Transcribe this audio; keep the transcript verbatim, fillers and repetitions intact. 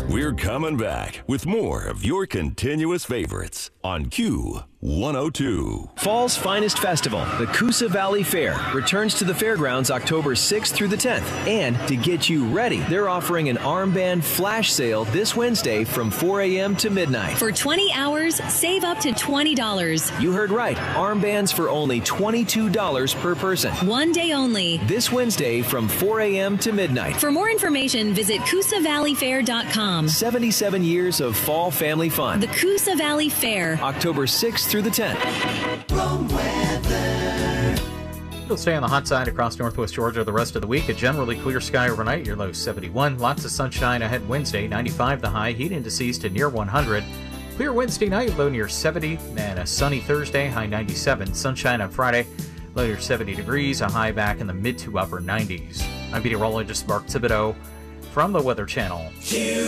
We're coming back with more of your continuous favorites on Q one oh two. Fall's finest festival, the Coosa Valley Fair, returns to the fairgrounds October sixth through the tenth. And to get you ready, they're offering an armband flash sale this Wednesday from four a.m. to midnight. For twenty hours, save up to twenty dollars. You heard right. Armbands for only twenty-two dollars per person. One day only. This Wednesday from four a.m. to midnight. For more information, visit Coosa Valley Fair dot com. seventy-seven years of fall family fun. The Coosa Valley Fair. October sixth through the tenth. It'll stay on the hot side across northwest Georgia the rest of the week. A generally clear sky overnight. Your low seventy-one. Lots of sunshine ahead Wednesday. ninety-five the high. Heat indices to near one hundred. Clear Wednesday night. Low near seventy. And a sunny Thursday. High ninety-seven. Sunshine on Friday. Low near seventy degrees. A high back in the mid to upper nineties. I'm meteorologist Mark Thibodeau from the Weather Channel.